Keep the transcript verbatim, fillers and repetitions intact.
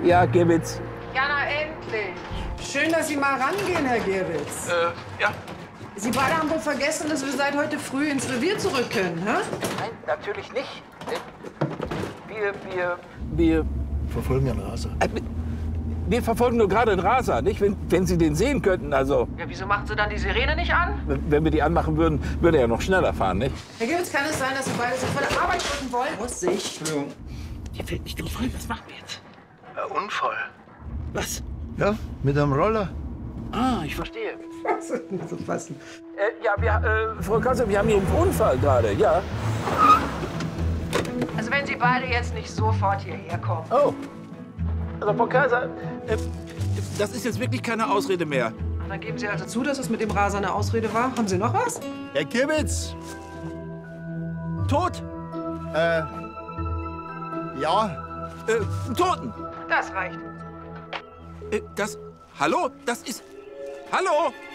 Ja, Gewitz. Ja, na endlich. Schön, dass Sie mal rangehen, Herr Gewitz. Äh, ja. Sie beide haben wohl vergessen, dass wir seit heute früh ins Revier zurück können, hä? Nein, natürlich nicht. Wir, wir, wir... Verfolgen einen Raser. Äh, Wir verfolgen nur gerade den Raser, nicht? Wenn, wenn Sie den sehen könnten, also... Ja, wieso machen Sie dann die Sirene nicht an? Wenn wir die anmachen würden, würde er noch schneller fahren, nicht? Herr Gewitz, kann es sein, dass Sie beide sich von der Arbeit drücken wollen? Muss sich. Entschuldigung. Hier fällt nicht drauf rein, was machen wir jetzt? Ein Unfall. Was? Ja, mit einem Roller. Ah, ich verstehe. Was ist denn zu fassen? Äh, ja, wir, äh, Frau Kaiser, wir haben hier einen Unfall gerade, ja. Also wenn Sie beide jetzt nicht sofort hierher kommen. Oh. Also, Frau Kaiser, äh, das ist jetzt wirklich keine Ausrede mehr. Dann geben Sie also zu, dass es mit dem Raser eine Ausrede war. Haben Sie noch was? Herr Kibitz. Tot? Äh, ja. Äh, einen Toten? Das reicht. Äh, das... Hallo? Das ist... Hallo?